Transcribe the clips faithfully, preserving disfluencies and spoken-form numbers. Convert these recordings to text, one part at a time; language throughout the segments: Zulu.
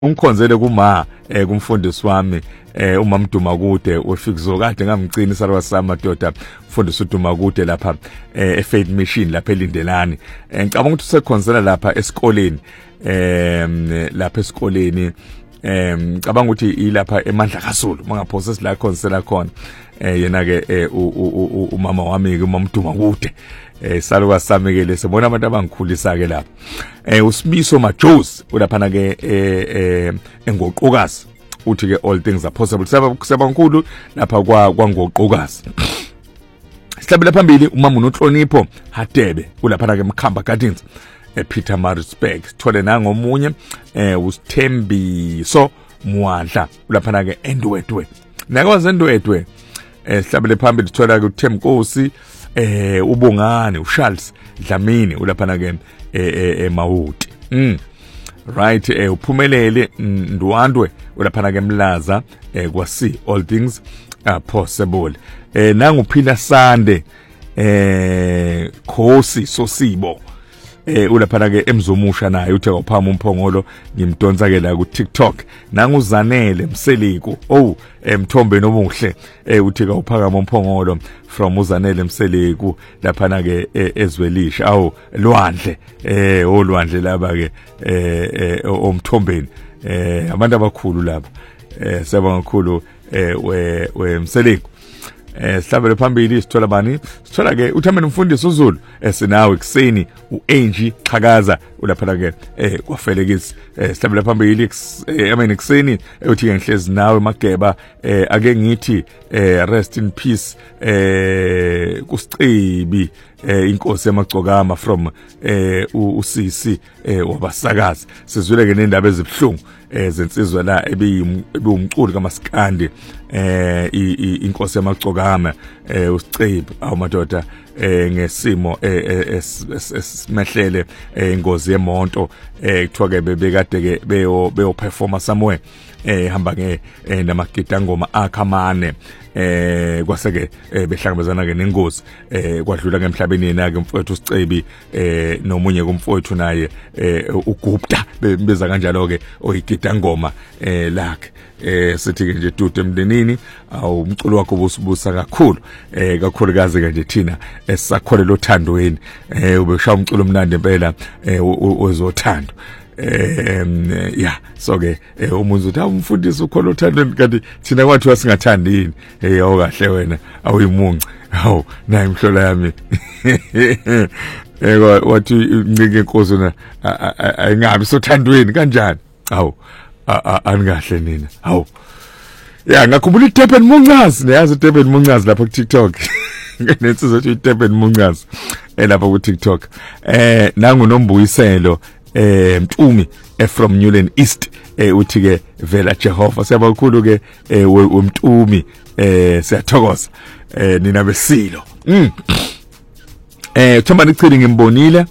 ungikhonzele kuma eh kumfundisi wami eh uma mduma kude wefikzo kade ngamgcina isarwa sami madoda mfundisi uduma kude lapha eh eFaith Mission lapha eLindelani. Ngicabanga ukuthi usekhonzela lapha esikoleni em lapha esikoleni em ngicabanga ukuthi ilapha eMandla kaZulu mangaphosa la khonsela khona eh yena ke umama wami ke umamduma kude eh saluka samekele sibona abantu abangikhulisa ke lapha eh uSibiso Majosi ulaphana ke eh engoqokazi uthi ke all things are possible sebankulu lapha kwa kwangoqokazi. Sihlabela phambili umama uNhlonipho Hadebe ulaphana ke Mkhamba Gardens ePeter Maritzburg sithole nangomunye eh uSithembiso Mwadla ulaphana ke Endwedwe nakwazi Endwedwe eh sihlabele phambili sithola ke uThemkosi eh ubongane uCharles Dlamini ulaphana ke eMawuti mm right eh uphumelele Ndwandwe ulaphana ke Mlaza eh kwasi all things are possible eh nanguphila Sande eh Khosi Sosibo eh ulaphana ke emzomusha naye uthe waphama umphongolo ngimdonsa ke la ku TikTok nanguzanele Mseliko oh emthombeni omuhle eh uthi ka uphakama umphongolo from uzanele Mseliko laphana ke ezwelisha awu lwandle eh olwandle laba ke eh omthombeni eh abantu abakhulu lapha eh siyabonga kakhulu eh we Mseliko. Eh sihlabele phambili sithola bani sithola ke uthameni umfundisi uZulu esinawe kuseni uAngie Xhakaza ulaphana ke eh kwafelekisi eh sihlabele phambili I mean kuseni uthi ke ngihlezi nawe Mageba eh ake ngithi eh rest in peace eh kuSicibi eh inkosi yamagcokama from eh uSisi eh wabasakazi sizwile ke nendaba ezibhlungu eh zensizwa la ebiwumculi kaMaskandi eh inkosi yamagcokama eh uSicibi awumadoda eh ngesimo esimehlele ingozi yemonto eh kuthiwa ke bebekade ke beyo beyo performa somewhere eh hamba ke namagida ngoma akhamane eh kwaseke behlangabezana ke nengozi eh kwadlula ngemhlabeni yena ke mfowethu uSicibi eh nomunye kumfowethu naye uGupta bembiza kanjalo ke oyigida ngoma eh lakhe eh sithi ke nje dude emndenini awu umculo wakho bosubusa kakhulu eh kakhulukazi ke nje thina esakholela othandweni eh ubeshaya umculo omnandi impela ozothando eh yeah so ke umuntu uthi umfundisi ukhola othandweni kanti thina kwathi wasingathandini eh yawo kahle wena awuyimunci hawu nayi imhlola yami eh wathi uncike inkosi na ayingabi sothandweni kanjani hawu angahle nina hawu ya ngakhumbula iTurban Muncazi neyazi iTurban Muncazi lapha ku TikTok nensizwe ethi iTurban Muncazi elapha ku TikTok eh nangu Nombuyiselo eh Mtumi from Newland East eh uthi ke vela Jehova siyabakhulu ke uMtumi eh siyathokoza eh nina besilo mm eh thomba nichili ngimbonile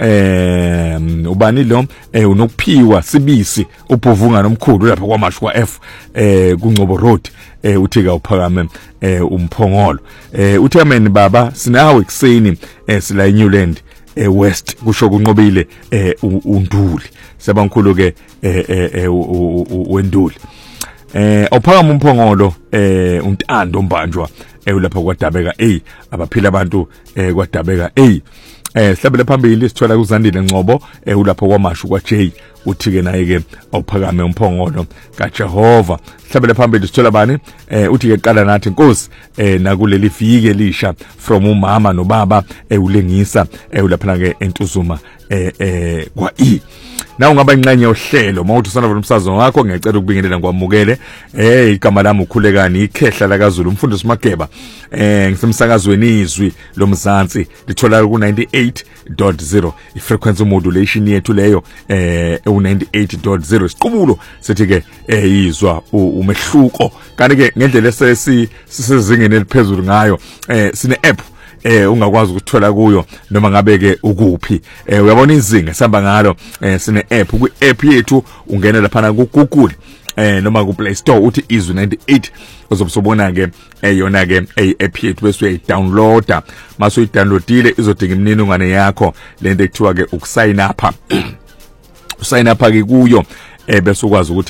eh ubani lo eh unokuphiwa Sibisi ubhovunga nomkhulu lapha kwaMashwa F eh kuNgcobo Road eh uthi ka uphakame eh umphongolo eh uthi amen baba sinawe kuseni eh sila eNewland eh West kusho kunqobile eh uNduli sebankhulu ke eh wenduli eh awuphakama umphongolo eh uNtando Mbanjwa eh lapha kwaDabeka A abaphila abantu eh kwaDabeka A eh sihlabele phambili sithola kuZandile Ngcobo eh ulapha kwaMashu kwaJ uthi ke naye ke awuphakame umphongolo kaJehova. Sihlabele phambili sithola bani eh uthi ke qala nathi inkosi eh nakuleli viki lisha from umama nobaba eh ulengisa eh ulapha ke eNtuzuma eh eh kwa E na ungaba inqanye yohlelo mawuthi usana nomsazo wakho ngiyacela ukubingelela kwamukele eh igama lami ukhulekani ikhehla la kaZulu umfundisi Mageba eh ngisemsakazweni izwi lomzansi lithola ku ninety-eight point zero ifrequency modulation yethu leyo eh u ninety-eight point zero siqubulo sithi ke eh izwa umehluko kanti ke ngendlela esesi sisezingeni eliphezulu ngayo eh sine app eh ungakwazi ukuthola kuyo noma ngabe ke ukuphi eh uyabona izinga sihamba ngalo eh sine app ku app yethu ungena lapha ku Google eh noma ku Play Store uthi izwi ninety-eight uzobusobona ke eh yona ke app yethu bese uyayidownloada mase uyidownloadile izodinga imininingwane yakho lento ekuthiwa ke ukusign up usign up ke kuyo eh bese ukwazi ukuthi